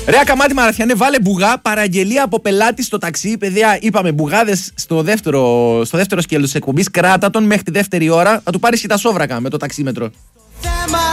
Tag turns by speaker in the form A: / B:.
A: Ρε Ακαμάτη Μαραθιανέ, βάλε μπουγά, παραγγελία από πελάτη στο ταξί. Παιδιά, είπαμε μπουγάδες στο δεύτερο σκέλος της εκπομπής. Κράτα τον μέχρι τη δεύτερη ώρα. Θα του πάρεις και τα σόβρακα με το ταξίμετρο.